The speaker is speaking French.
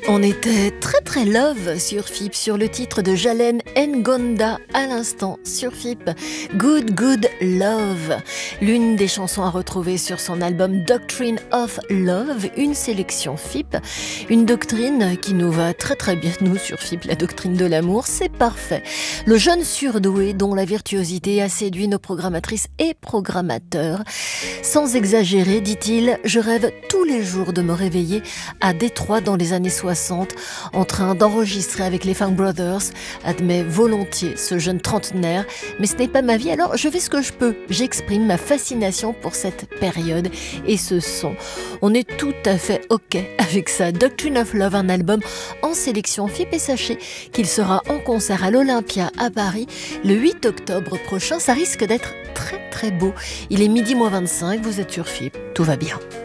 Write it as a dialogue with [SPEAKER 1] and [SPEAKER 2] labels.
[SPEAKER 1] On était très très love sur FIP, sur le titre de Jalen Ngonda à l'instant sur FIP, Good Good Love, l'une des chansons à retrouver sur son album Doctrine of Love, une sélection FIP, une doctrine qui nous va très très bien, nous sur FIP, la doctrine de l'amour, c'est parfait. Le jeune surdoué dont la virtuosité a séduit nos programmatrices et programmateurs. Sans exagérer, dit-il, je rêve tous les jours de me réveiller à Détroit dans les années 60, en train d'enregistrer avec les Funk Brothers, admet volontiers ce jeune trentenaire, mais ce n'est pas ma vie, alors je fais ce que je peux. J'exprime ma fascination pour cette période et ce son. On est tout à fait OK avec ça. Doctrine of Love, un album en sélection FIP, et sachez qu'il sera en concert à l'Olympia à Paris le 8 octobre prochain. Ça risque d'être très très beau. Il est midi moins 25, vous êtes sur FIP, tout va bien.